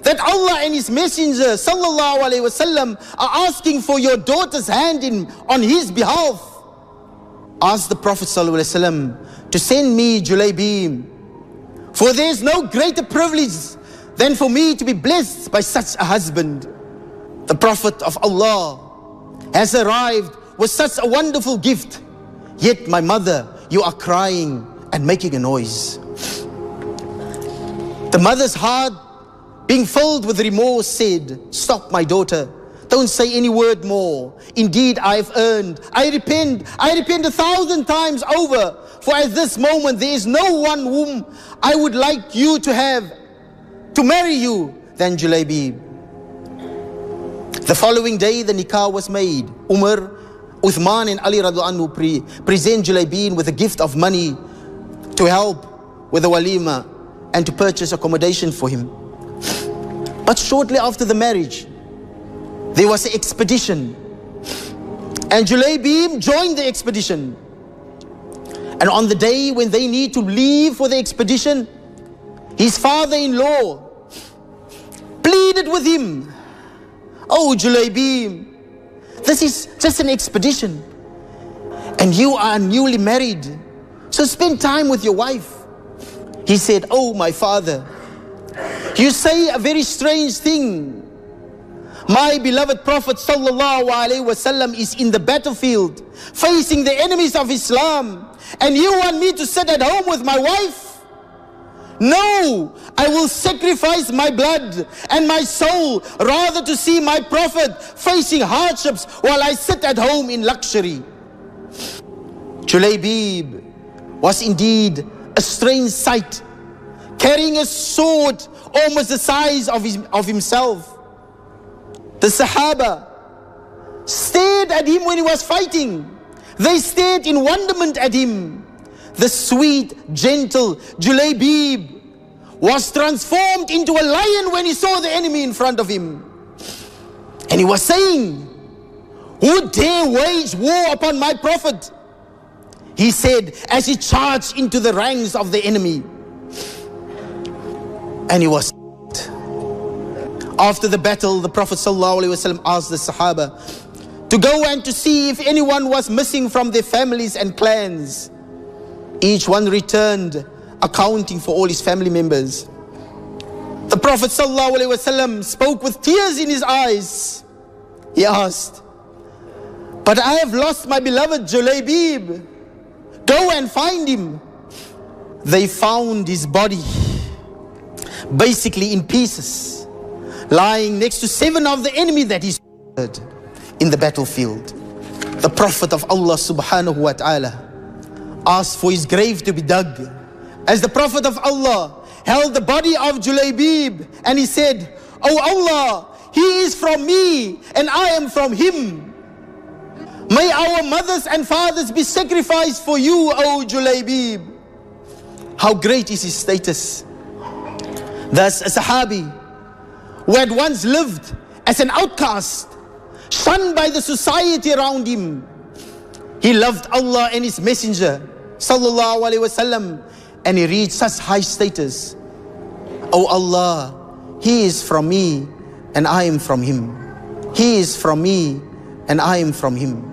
that Allah and His Messenger sallallahu alaihi wasallam are asking for your daughter's hand on his behalf. Ask the Prophet sallallahu alaihi wasallam to send me Julaybib, for there is no greater privilege than for me to be blessed by such a husband. The Prophet of Allah has arrived with such a wonderful gift, yet my mother, you are crying and making a noise. The mother's heart, being filled with remorse, said, stop, my daughter. Don't say any word more. Indeed, I have earned. I repent 1,000 times over. For at this moment, there is no one whom I would like you to have, to marry you, than Julaybib. The following day, the nikah was made. Umar, Uthman and Ali radhiallahu anhu present Julaybib with a gift of money to help with the walima and to purchase accommodation for him. But shortly after the marriage, there was an expedition, and Julaybib joined the expedition. And on the day when they need to leave for the expedition, his father-in-law pleaded with him, oh Julaybib, this is just an expedition, and you are newly married, so spend time with your wife. He said, oh my father, you say a very strange thing. My beloved Prophet sallallahu alaihi wasallam is in the battlefield facing the enemies of Islam, and you want me to sit at home with my wife? No, I will sacrifice my blood and my soul rather to see my Prophet facing hardships while I sit at home in luxury. Julaybib was indeed a strange sight, carrying a sword almost the size of himself. The Sahaba stared at him when he was fighting. They stared in wonderment at him. The sweet, gentle Julaybib was transformed into a lion when he saw the enemy in front of him. And he was saying, who dare wage war upon my Prophet? He said as he charged into the ranks of the enemy. And he was. After the battle, the Prophet ﷺ asked the Sahaba to go and to see if anyone was missing from their families and clans. Each one returned, accounting for all his family members. The Prophet ﷺ spoke with tears in his eyes. He asked, but I have lost my beloved Julaybib. Go and find him. They found his body, basically in pieces, lying next to 7 of the enemy that he slaughtered in the battlefield. The Prophet of Allah subhanahu wa ta'ala asked for his grave to be dug. As the Prophet of Allah held the body of Julaybib, and he said, oh Allah, he is from me and I am from him. May our mothers and fathers be sacrificed for you, O Julaybib. How great is his status. Thus a Sahabi who had once lived as an outcast, shunned by the society around him, he loved Allah and His Messenger sallallahu alaihi wasallam, and he reached such high status. Oh Allah, he is from me and I am from him. He is from me and I am from him.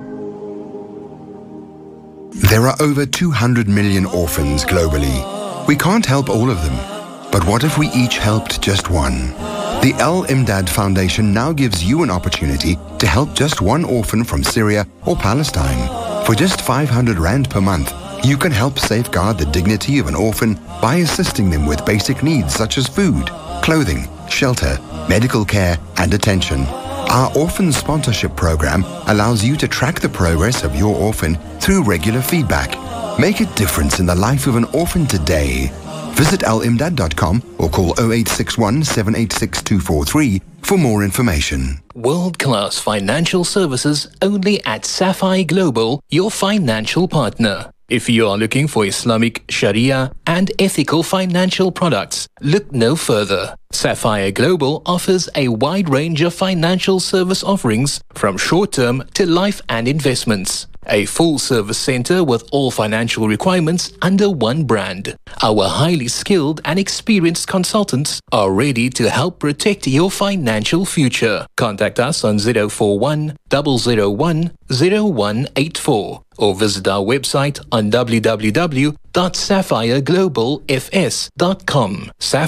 There are over 200 million orphans globally. We can't help all of them, but what if we each helped just one? The Al-Imdad Foundation now gives you an opportunity to help just one orphan from Syria or Palestine. For just 500 Rand per month, you can help safeguard the dignity of an orphan by assisting them with basic needs such as food, clothing, shelter, medical care, and attention. Our orphan sponsorship program allows you to track the progress of your orphan through regular feedback. Make a difference in the life of an orphan today. Visit alimdad.com or call 0861 786 243 for more information. World-class financial services only at Sapphire Global, your financial partner. If you are looking for Islamic, Sharia and ethical financial products, look no further. Sapphire Global offers a wide range of financial service offerings from short-term to life and investments. a full-service center with all financial requirements under one brand. Our highly skilled and experienced consultants are ready to help protect your financial future. Contact us on 041 001 0184 or visit our website on www.sapphireglobalfs.com.